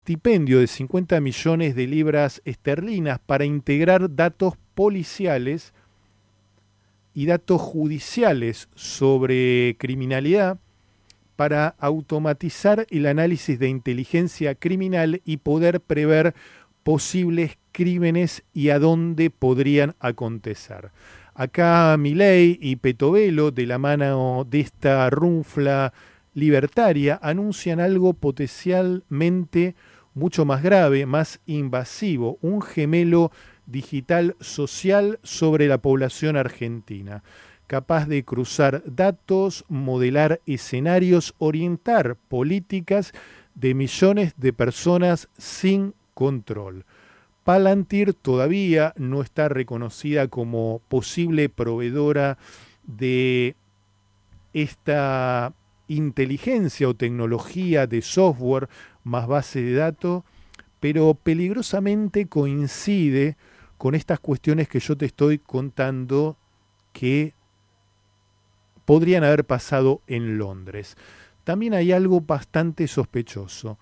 estipendio de 50 millones de libras esterlinas para integrar datos policiales y datos judiciales sobre criminalidad para automatizar el análisis de inteligencia criminal y poder prever posibles crímenes y a dónde podrían acontecer. Acá Milei y Petovelo, de la mano de esta runfla libertaria, anuncian algo potencialmente mucho más grave, más invasivo, un gemelo digital social sobre la población argentina, capaz de cruzar datos, modelar escenarios, orientar políticas de millones de personas sin control. Palantir todavía no está reconocida como posible proveedora de esta inteligencia o tecnología de software más base de datos, pero peligrosamente coincide con estas cuestiones que yo te estoy contando que podrían haber pasado en Londres. También hay algo bastante sospechoso.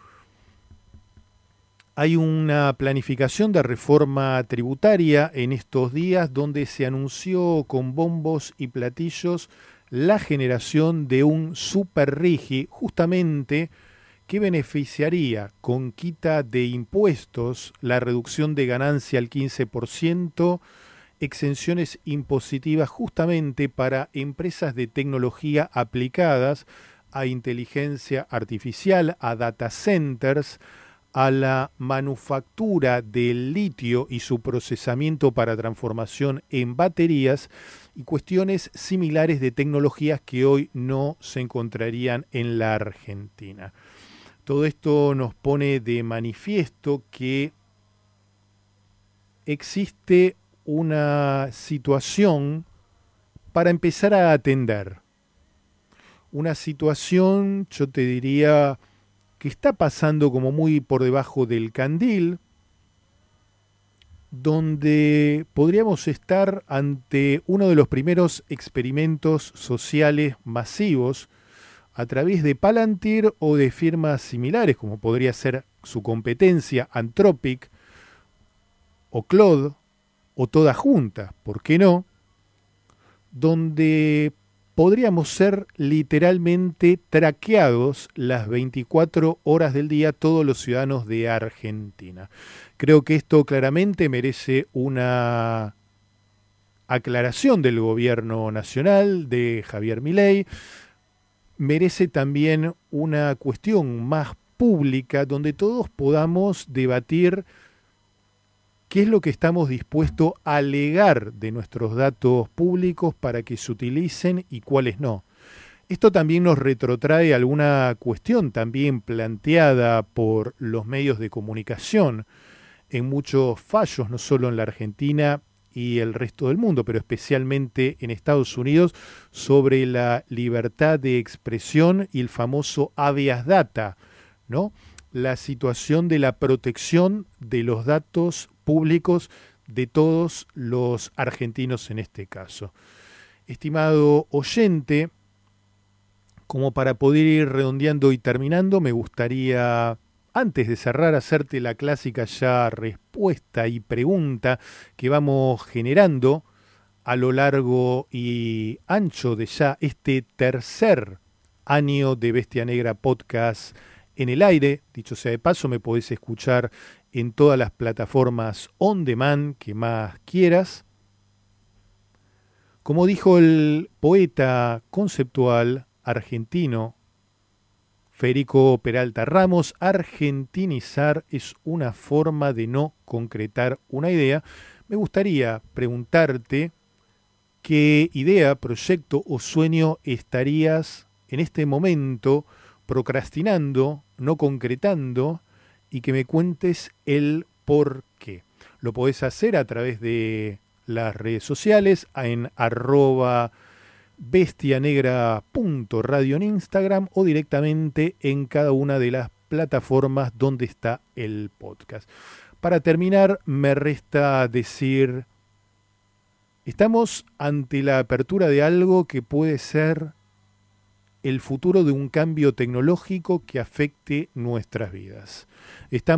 Hay una planificación de reforma tributaria en estos días donde se anunció con bombos y platillos la generación de un super RIGI, justamente que beneficiaría con quita de impuestos, la reducción de ganancia al 15%, exenciones impositivas justamente para empresas de tecnología aplicadas a inteligencia artificial, a data centers, a la manufactura del litio y su procesamiento para transformación en baterías y cuestiones similares de tecnologías que hoy no se encontrarían en la Argentina. Todo esto nos pone de manifiesto que existe una situación para empezar a atender. Una situación, yo te diría, que está pasando como muy por debajo del candil, donde podríamos estar ante uno de los primeros experimentos sociales masivos a través de Palantir o de firmas similares, como podría ser su competencia Anthropic o Claude, o todas juntas, ¿por qué no? Donde podríamos ser literalmente traqueados las 24 horas del día todos los ciudadanos de Argentina. Creo que esto claramente merece una aclaración del gobierno nacional, de Javier Milei. Merece también una cuestión más pública donde todos podamos debatir qué es lo que estamos dispuestos a alegar de nuestros datos públicos para que se utilicen y cuáles no. Esto también nos retrotrae alguna cuestión también planteada por los medios de comunicación en muchos fallos, no solo en la Argentina y el resto del mundo, pero especialmente en Estados Unidos, sobre la libertad de expresión y el famoso habeas data, ¿no? La situación de la protección de los datos públicos de todos los argentinos en este caso. Estimado oyente, como para poder ir redondeando y terminando, me gustaría, antes de cerrar, hacerte la clásica ya respuesta y pregunta que vamos generando a lo largo y ancho de ya este tercer año de Bestia Negra Podcast en el aire. Dicho sea de paso, me podés escuchar en todas las plataformas on demand que más quieras. Como dijo el poeta conceptual argentino Federico Peralta Ramos, argentinizar es una forma de no concretar una idea. Me gustaría preguntarte qué idea, proyecto o sueño estarías en este momento procrastinando, no concretando, y que me cuentes el por qué. Lo podés hacer a través de las redes sociales en @bestianegra.radio en Instagram o directamente en cada una de las plataformas donde está el podcast. Para terminar, me resta decir, estamos ante la apertura de algo que puede ser el futuro de un cambio tecnológico que afecte nuestras vidas. Estamos